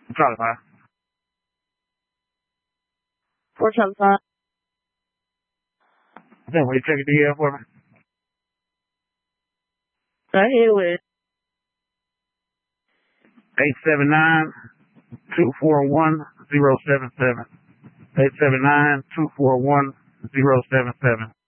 Charlie 5. 4 Charlie 5. Then will you check the DL for me? Right here with 879-241-077. 879-241-077.